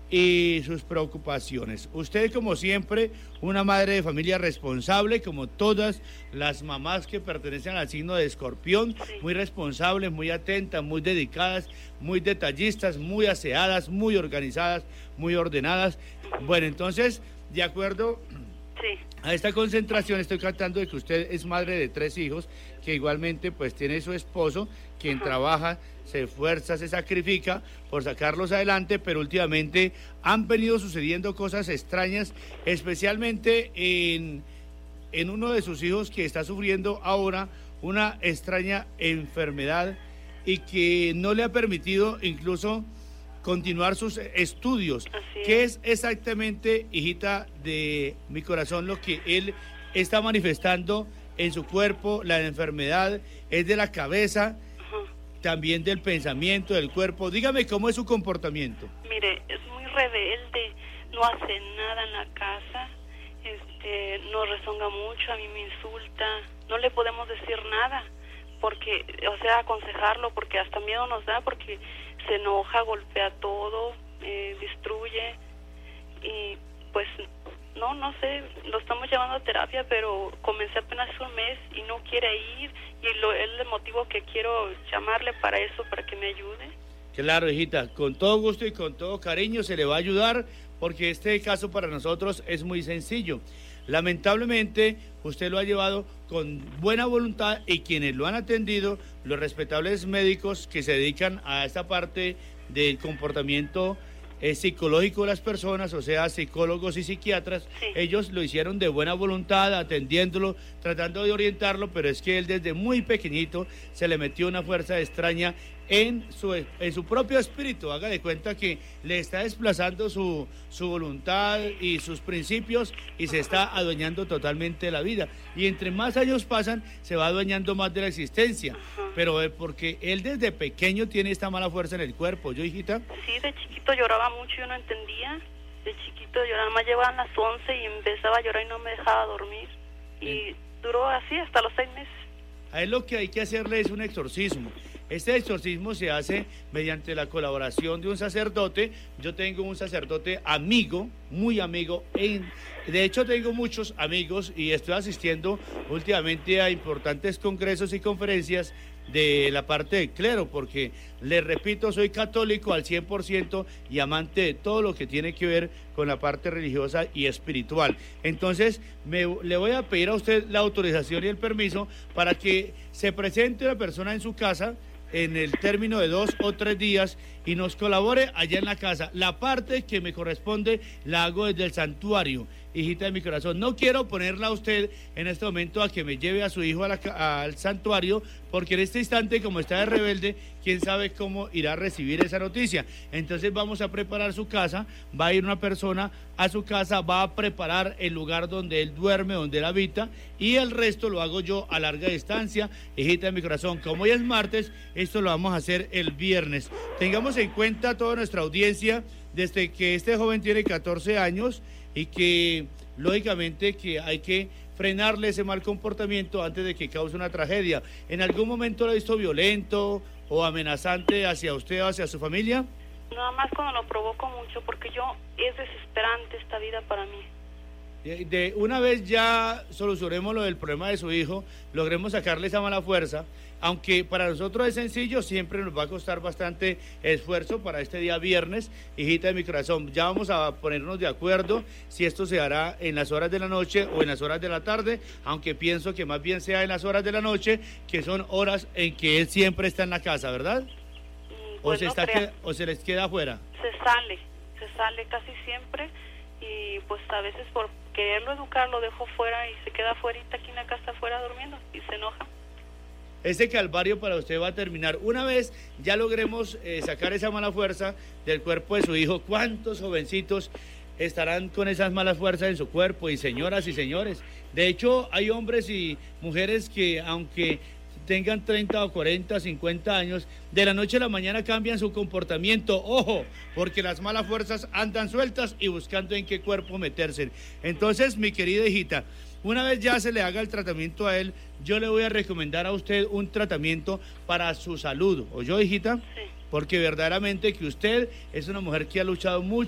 y sus preocupaciones. Usted, como siempre, una madre de familia responsable, como todas las mamás que pertenecen al signo de Escorpión, Sí. muy responsables, muy atentas, muy dedicadas, muy detallistas, muy aseadas, muy organizadas, muy ordenadas. Bueno, entonces, de acuerdo Sí. a esta concentración, estoy captando de que usted es madre de 3 hijos, que igualmente pues tiene su esposo, quien trabaja, se esfuerza, se sacrifica por sacarlos adelante, pero últimamente han venido sucediendo cosas extrañas, especialmente en uno de sus hijos que está sufriendo ahora una extraña enfermedad y que no le ha permitido incluso continuar sus estudios. Así ¿Qué es. es exactamente, hijita de mi corazón, lo que él está manifestando en su cuerpo? La enfermedad es de la cabeza, también del pensamiento, del cuerpo. Dígame cómo es su comportamiento. Mire, es muy rebelde, no hace nada en la casa, nos rezonga mucho, a mí me insulta, no le podemos decir nada, porque, o sea, aconsejarlo, porque hasta miedo nos da, porque se enoja, golpea todo, destruye, y pues, no sé, lo estamos llevando a terapia, pero comencé apenas un mes y no quiere ir, y es el motivo que quiero llamarle para eso, para que me ayude. Claro, hijita, con todo gusto y con todo cariño se le va a ayudar, porque este caso para nosotros es muy sencillo. Lamentablemente, usted lo ha llevado con buena voluntad y quienes lo han atendido, los respetables médicos que se dedican a esta parte del comportamiento psicológico de las personas, o sea, psicólogos y psiquiatras, Sí. ellos lo hicieron de buena voluntad, atendiéndolo, tratando de orientarlo, pero es que él desde muy pequeñito se le metió una fuerza extraña en su propio espíritu. Haga de cuenta que le está desplazando su voluntad y sus principios y se está adueñando totalmente de la vida. Y entre más años pasan, se va adueñando más de la existencia. Pero porque él desde pequeño tiene esta mala fuerza en el cuerpo. ¿Yo, hijita? Sí, de chiquito lloraba mucho y yo no entendía. De chiquito lloraba, más llegaban las 11 y empezaba a llorar y no me dejaba dormir. Y duró así hasta los 6 meses. A él lo que hay que hacerle es un exorcismo. Este exorcismo se hace mediante la colaboración de un sacerdote. Yo tengo un sacerdote amigo, muy amigo. De hecho, tengo muchos amigos y estoy asistiendo últimamente a importantes congresos y conferencias de la parte del clero, porque, les repito, soy católico al 100% y amante de todo lo que tiene que ver con la parte religiosa y espiritual. Entonces, le voy a pedir a usted la autorización y el permiso para que se presente una persona en su casa en el término de 2 o 3 días y nos colabore allá en la casa. La parte que me corresponde la hago desde el santuario, hijita de mi corazón. No quiero ponerla a usted en este momento a que me lleve a su hijo al santuario, porque en este instante, como está de rebelde, quién sabe cómo irá a recibir esa noticia. Entonces vamos a preparar su casa, va a ir una persona a su casa, va a preparar el lugar donde él duerme, donde él habita, y el resto lo hago yo a larga distancia, hijita de mi corazón. Como hoy es martes, esto lo vamos a hacer el viernes. Tengamos en cuenta toda nuestra audiencia, desde que este joven tiene 14 años y que lógicamente que hay que frenarle ese mal comportamiento antes de que cause una tragedia. ¿En algún momento lo ha visto violento o amenazante hacia usted o hacia su familia? Nada más cuando lo provoco mucho, porque es desesperante esta vida para mí. De una vez ya solucionemos lo del problema de su hijo, logremos sacarle esa mala fuerza, aunque para nosotros es sencillo, siempre nos va a costar bastante esfuerzo para este día viernes, hijita de mi corazón. Ya vamos a ponernos de acuerdo si esto se hará en las horas de la noche o en las horas de la tarde, aunque pienso que más bien sea en las horas de la noche, que son horas en que él siempre está en la casa, ¿verdad? Pues ¿O se les queda afuera? Se sale casi siempre, y pues a veces por quererlo educar lo dejo fuera y se queda afuera aquí en la casa afuera durmiendo y se enoja. Ese calvario para usted va a terminar. Una vez ya logremos sacar esa mala fuerza del cuerpo de su hijo, ¿cuántos jovencitos estarán con esas malas fuerzas en su cuerpo? Y señoras y señores, de hecho hay hombres y mujeres que aunque tengan 30 o 40, 50 años, de la noche a la mañana cambian su comportamiento. Ojo, porque las malas fuerzas andan sueltas y buscando en qué cuerpo meterse. Entonces, mi querida hijita, una vez ya se le haga el tratamiento a él, yo le voy a recomendar a usted un tratamiento para su salud. ¿Oyó, hijita? Sí. Porque verdaderamente que usted es una mujer que ha luchado mucho